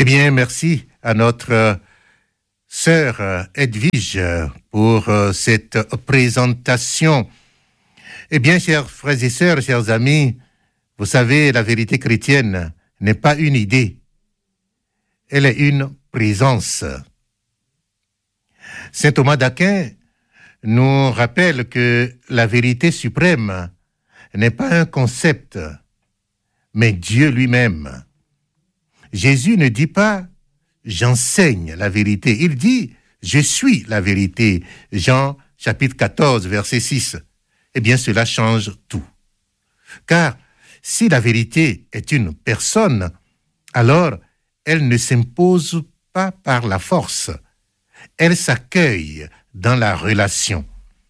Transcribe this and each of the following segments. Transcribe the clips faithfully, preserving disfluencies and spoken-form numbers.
Eh bien, merci à notre sœur Edwige pour cette présentation. Eh bien, chers frères et sœurs, chers amis, vous savez, la vérité chrétienne n'est pas une idée, elle est une présence. Saint Thomas d'Aquin nous rappelle que la vérité suprême n'est pas un concept, mais Dieu lui-même. Jésus ne dit pas « j'enseigne la vérité », il dit « je suis la vérité ». Jean chapitre quatorze, verset six. Eh bien, cela change tout. Car si la vérité est une personne, alors elle ne s'impose pas par la force. Elle s'accueille dans la relation.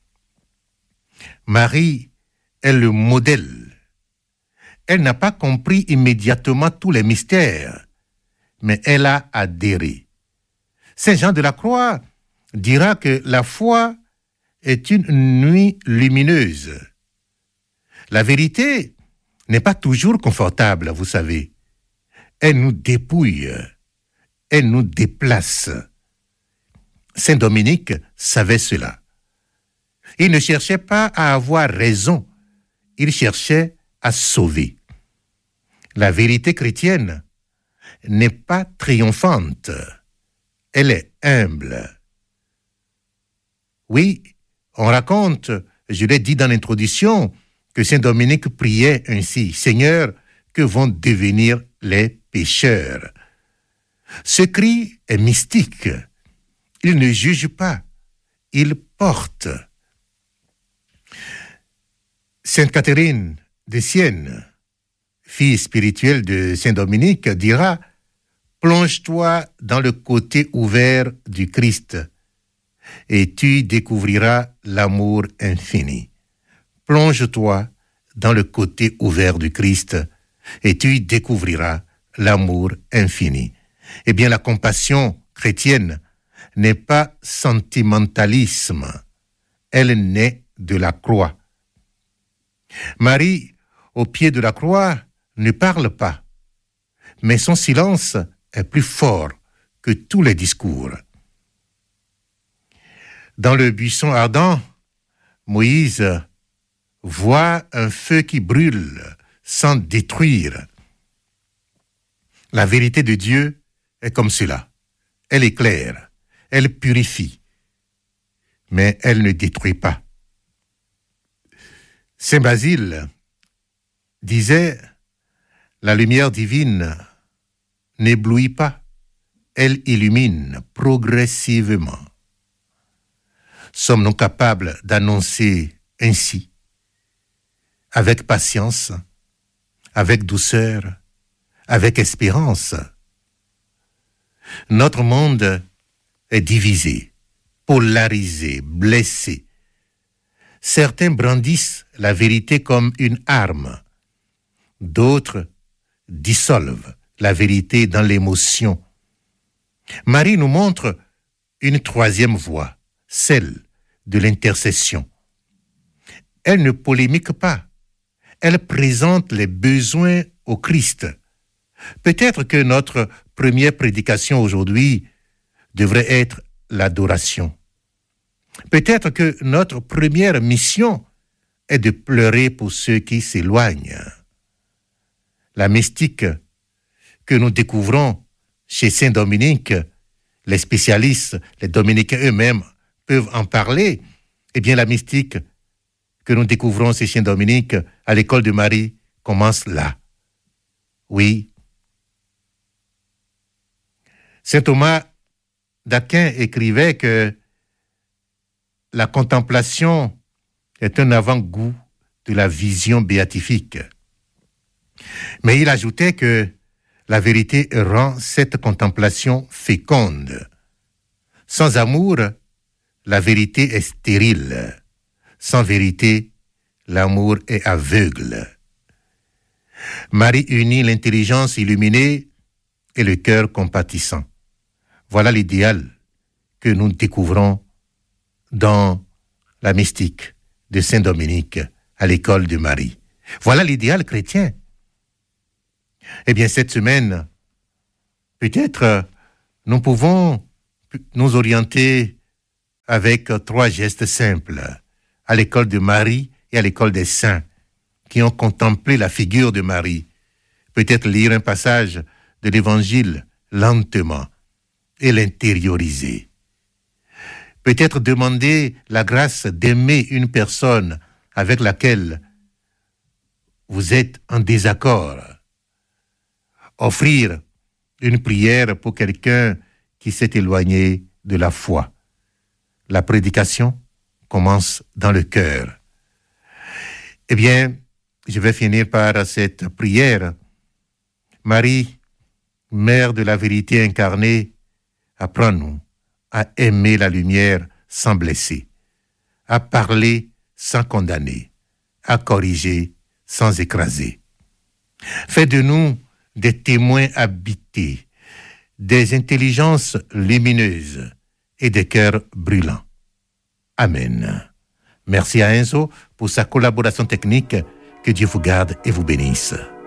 Marie est le modèle. Elle n'a pas compris immédiatement tous les mystères, mais elle a adhéré. Saint Jean de la Croix dira que la foi est une nuit lumineuse. La vérité n'est pas toujours confortable, vous savez. Elle nous dépouille, elle nous déplace. Saint Dominique savait cela. Il ne cherchait pas à avoir raison, il cherchait à sauver. La vérité chrétienne n'est pas triomphante, elle est humble. Oui, on raconte, je l'ai dit dans l'introduction, que Saint Dominique priait ainsi, « Seigneur, que vont devenir les pécheurs ?» Ce cri est mystique. Il ne juge pas, il porte. Sainte Catherine de Sienne, fille spirituelle de Saint Dominique, dira « Plonge-toi dans le côté ouvert du Christ et tu découvriras l'amour infini. Plonge-toi dans le côté ouvert du Christ et tu découvriras l'amour infini. » Eh bien, la compassion chrétienne n'est pas sentimentalisme, elle naît de la croix. Marie, au pied de la croix, ne parle pas, mais son silence est plus fort que tous les discours. Dans le buisson ardent, Moïse voit un feu qui brûle sans détruire. La vérité de Dieu est comme cela. Elle éclaire, elle purifie, mais elle ne détruit pas. Saint Basile disait « La lumière divine n'éblouit pas, elle illumine progressivement. » Sommes-nous capables d'annoncer ainsi, avec patience, avec douceur, avec espérance? Notre monde est divisé, polarisé, blessé. Certains brandissent la vérité comme une arme. D'autres dissolvent la vérité dans l'émotion. Marie nous montre une troisième voie, celle de l'intercession. Elle ne polémique pas. Elle présente les besoins au Christ. Peut-être que notre première prédication aujourd'hui devrait être l'adoration. Peut-être que notre première mission est de pleurer pour ceux qui s'éloignent. La mystique que nous découvrons chez Saint Dominique, les spécialistes, les dominicains eux-mêmes peuvent en parler. Eh bien, la mystique que nous découvrons chez Saint Dominique à l'école de Marie commence là. Oui. Saint Thomas d'Aquin écrivait que la contemplation est un avant-goût de la vision béatifique. Mais il ajoutait que la vérité rend cette contemplation féconde. Sans amour, la vérité est stérile. Sans vérité, l'amour est aveugle. Marie unit l'intelligence illuminée et le cœur compatissant. Voilà l'idéal que nous découvrons dans la mystique de Saint Dominique à l'école de Marie. Voilà l'idéal chrétien. Eh bien, cette semaine, Peut-être nous pouvons nous orienter avec trois gestes simples à l'école de Marie et à l'école des saints qui ont contemplé la figure de Marie. Peut-être lire un passage de l'Évangile lentement et l'intérioriser. Peut-être demander la grâce d'aimer une personne avec laquelle vous êtes en désaccord. Offrir une prière pour quelqu'un qui s'est éloigné de la foi. La prédication commence dans le cœur. Eh bien, je vais finir par cette prière. Marie, Mère de la vérité incarnée, apprends-nous à aimer la lumière sans blesser, à parler sans condamner, à corriger sans écraser. Fais de nous des témoins habités, des intelligences lumineuses et des cœurs brûlants. Amen. Merci à Enzo pour sa collaboration technique. Que Dieu vous garde et vous bénisse.